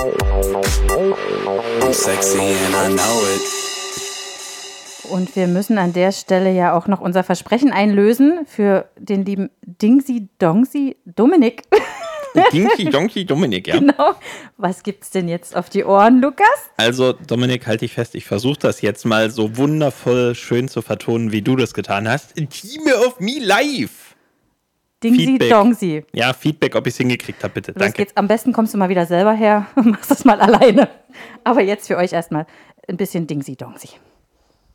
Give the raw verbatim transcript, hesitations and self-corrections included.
I'm sexy and I know it. Und wir müssen an der Stelle ja auch noch unser Versprechen einlösen für den lieben Dingsy Dongsy Dominik. Dingsy Dongsy Dominik, ja. Genau. Was gibt's denn jetzt auf die Ohren, Lukas? Also, Dominik, halte dich fest, ich versuche das jetzt mal so wundervoll schön zu vertonen, wie du das getan hast. Team of Me Live. Dingsy Feedback. Dongsy. Ja, Feedback, ob ich es hingekriegt habe, bitte. Los Danke. geht's. Am besten kommst du mal wieder selber her und machst das mal alleine. Aber jetzt für euch erstmal ein bisschen Dingsy Dongsy.